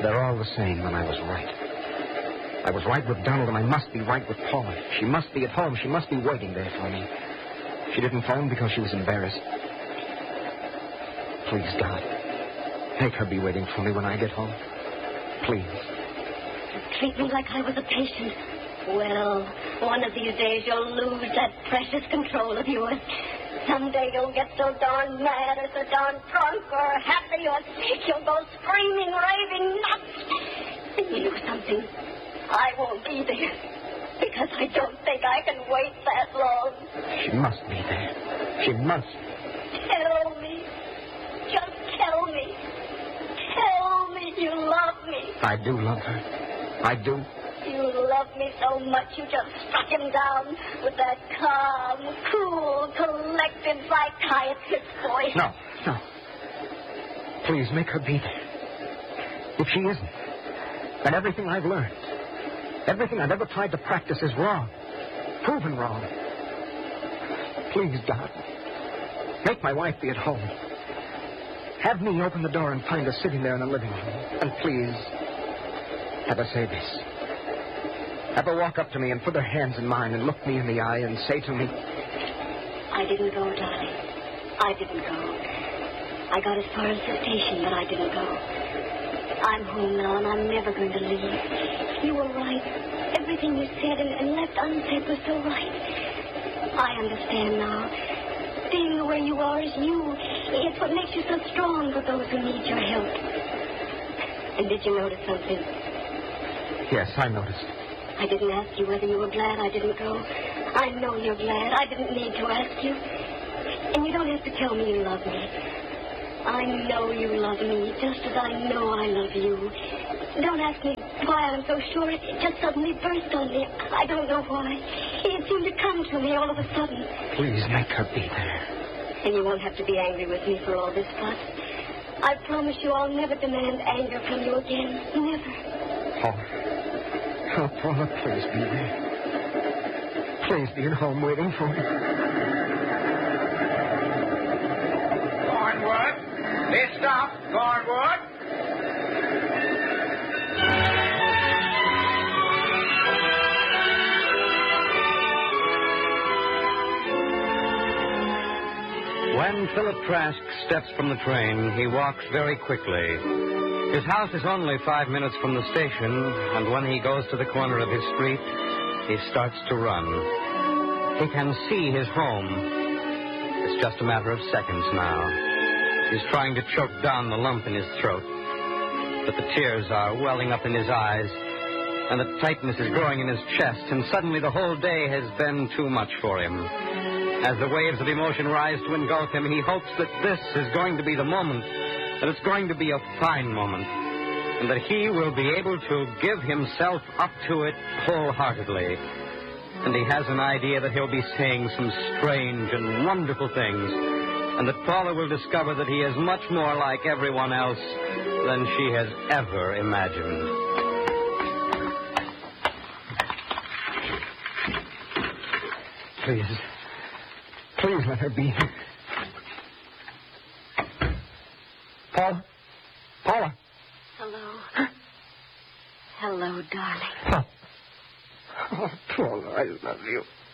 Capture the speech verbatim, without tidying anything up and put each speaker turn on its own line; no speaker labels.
They're all the same, and I was right. I was right with Donald, and I must be right with Paula. She must be at home. She must be waiting there for me. She didn't phone because she was embarrassed. Please, God, make her be waiting for me when I get home. Please.
You treat me like I was a patient. Well, one of these days you'll lose that precious control of yours. Someday you'll get so darn mad or so darn drunk or happy or sick you'll go screaming, raving nuts. And you know something? I won't be there because I don't think I can wait that long.
She must be there. She must.
Tell me. Just tell me. Tell me you love me.
I do love her. I do.
You love me so much you just struck him down with that calm, cool, collected psychiatrist voice.
No, no. Please make her be there. If she isn't, then everything I've learned, everything I've ever tried to practice is wrong. Proven wrong. Please, God, make my wife be at home. Have me open the door and find her sitting there in the living room. And please, have her say this. Have her walk up to me and put her hands in mine and look me in the eye and say to me,
I didn't go, darling. I didn't go. I got as far as the station, but I didn't go. I'm home now, and I'm never going to leave. You were right. Everything you said and, and left unsaid was so right. I understand now. Being the way you are is you. It's what makes you so strong for those who need your help. And did you notice something?
Yes, I noticed.
I didn't ask you whether you were glad I didn't go. I know you're glad. I didn't need to ask you. And you don't have to tell me you love me. I know you love me, just as I know I love you. Don't ask me why I'm so sure. It just suddenly burst on me. I don't know why. It seemed to come to me all of a sudden.
Please make her be there.
And you won't have to be angry with me for all this fuss. I promise you I'll never demand anger from you again. Never.
Paula. Oh, Paula, please be there. Please be at home waiting for me.
Cornwood. Please stop. Cornwood.
When Philip Trask steps from the train, he walks very quickly. His house is only five minutes from the station, and when he goes to the corner of his street, he starts to run. He can see his home. It's just a matter of seconds now. He's trying to choke down the lump in his throat, but the tears are welling up in his eyes, and the tightness is growing in his chest, and suddenly the whole day has been too much for him. As the waves of emotion rise to engulf him, he hopes that this is going to be the moment, that it's going to be a fine moment, and that he will be able to give himself up to it wholeheartedly. And he has an idea that he'll be saying some strange and wonderful things, and that Paula will discover that he is much more like everyone else than she has ever imagined.
Please. Please let her be here. Paula? Paula?
Hello. Hello, darling.
Oh, oh Paula, I love you.